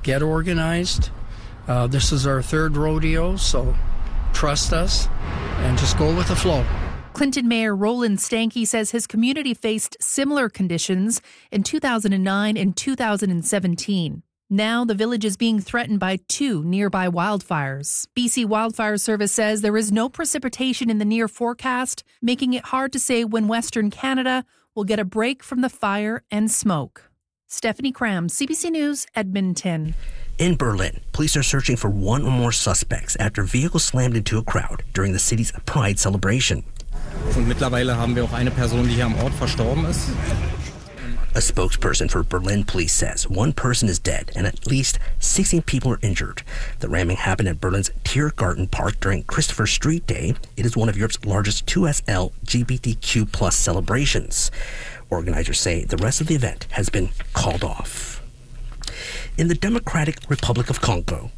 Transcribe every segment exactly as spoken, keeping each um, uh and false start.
get organized. Uh, this is our third rodeo, so trust us and just go with the flow. Clinton Mayor Roland Stanky says his community faced similar conditions in two thousand nine and two thousand seventeen. Now the village is being threatened by two nearby wildfires. B C Wildfire Service says there is no precipitation in the near forecast, making it hard to say when Western Canada will get a break from the fire and smoke. Stephanie Cram, C B C News, Edmonton. In Berlin, police are searching for one or more suspects after vehicles slammed into a crowd during the city's Pride celebration. Und mittlerweile haben wir auch eine Person, die hier am Ort verstorben ist. A spokesperson for Berlin police says one person is dead and at least sixteen people are injured. The ramming happened at Berlin's Tiergarten Park during Christopher Street Day. It is one of Europe's largest two S L G B T Q plus celebrations. Organizers say the rest of the event has been called off. In the Democratic Republic of Congo,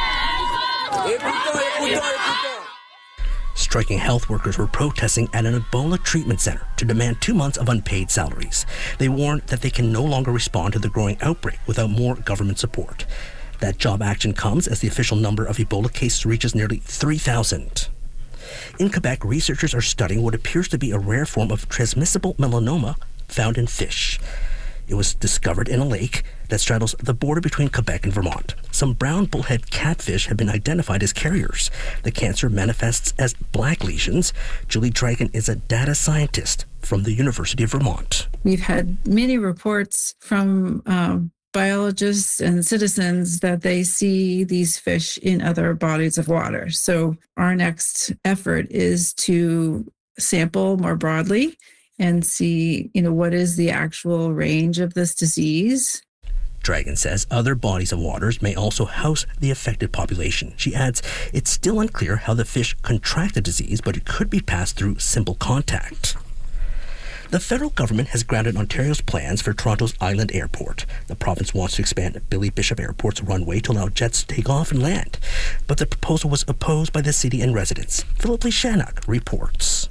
striking health workers were protesting at an Ebola treatment center to demand two months of unpaid salaries. They warned that they can no longer respond to the growing outbreak without more government support. That job action comes as the official number of Ebola cases reaches nearly three thousand. In Quebec, researchers are studying what appears to be a rare form of transmissible melanoma found in fish. It was discovered in a lake that straddles the border between Quebec and Vermont. Some brown bullhead catfish have been identified as carriers. The cancer manifests as black lesions. Julie Dragon is a data scientist from the University of Vermont. We've had many reports from um, biologists and citizens that they see these fish in other bodies of water. So our next effort is to sample more broadly and see, you know, what is the actual range of this disease. Dragon says other bodies of waters may also house the affected population. She adds, it's still unclear how the fish contract the disease, but it could be passed through simple contact. The federal government has grounded Ontario's plans for Toronto's Island Airport. The province wants to expand Billy Bishop Airport's runway to allow jets to take off and land. But the proposal was opposed by the city and residents. Philip Lee Shannock reports.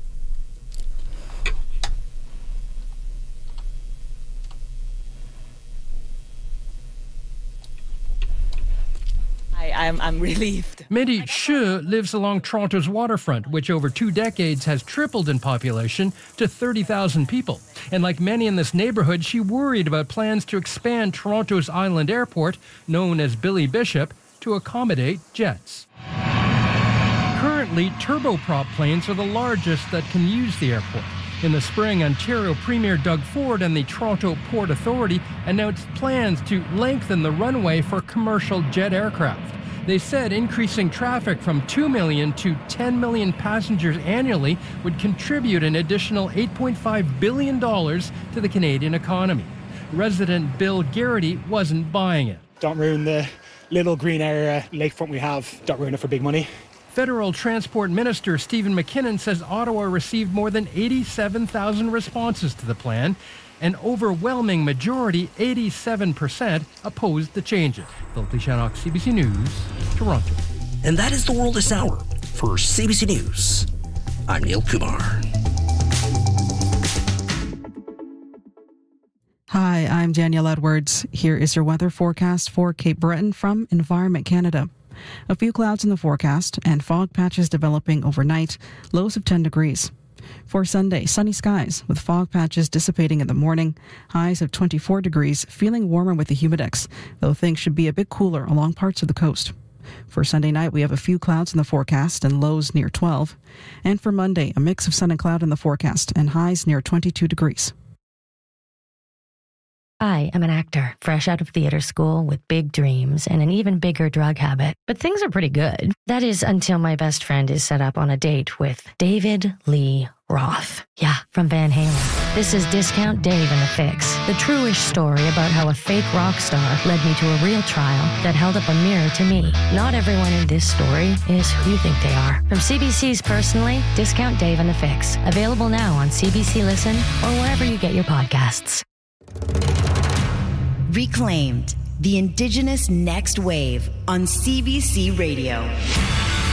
I'm, I'm relieved. Mindy Shu lives along Toronto's waterfront, which over two decades has tripled in population to thirty thousand people. And like many in this neighborhood, she worried about plans to expand Toronto's Island Airport, known as Billy Bishop, to accommodate jets. Currently, turboprop planes are the largest that can use the airport. In the spring, Ontario Premier Doug Ford and the Toronto Port Authority announced plans to lengthen the runway for commercial jet aircraft. They said increasing traffic from two million to ten million passengers annually would contribute an additional eight point five billion dollars to the Canadian economy. Resident Bill Garrity wasn't buying it. Don't ruin the little green area lakefront we have. Don't ruin it for big money. Federal Transport Minister Stephen McKinnon says Ottawa received more than eighty-seven thousand responses to the plan. An overwhelming majority, eighty-seven percent, opposed the changes. Philip Lee Shannock, C B C News, Toronto. And that is the world this hour. For C B C News, I'm Neil Kumar. Hi, I'm Danielle Edwards. Here is your weather forecast for Cape Breton from Environment Canada. A few clouds in the forecast and fog patches developing overnight, lows of ten degrees. For Sunday, sunny skies with fog patches dissipating in the morning, highs of twenty-four degrees, feeling warmer with the humidex, though things should be a bit cooler along parts of the coast. For Sunday night, we have a few clouds in the forecast and lows near twelve. And for Monday, a mix of sun and cloud in the forecast and highs near twenty-two degrees. I am an actor, fresh out of theater school with big dreams and an even bigger drug habit. But things are pretty good. That is until my best friend is set up on a date with David Lee Roth. Yeah, from Van Halen. This is Discount Dave and the Fix, the true-ish story about how a fake rock star led me to a real trial that held up a mirror to me. Not everyone in this story is who you think they are. From C B C's Personally, Discount Dave and the Fix. Available now on C B C Listen or wherever you get your podcasts. Reclaimed, the Indigenous Next Wave on C B C Radio.